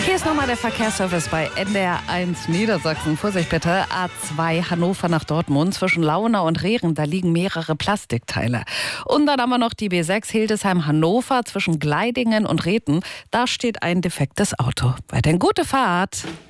Hier ist nochmal der Verkehrsservice bei NDR1 Niedersachsen. Vorsicht bitte, A2 Hannover nach Dortmund. Zwischen Launau und Rehren, da liegen mehrere Plastikteile. Und dann haben wir noch die B6 Hildesheim-Hannover zwischen Gleidingen und Rethen. Da steht ein defektes Auto. Weiterhin gute Fahrt.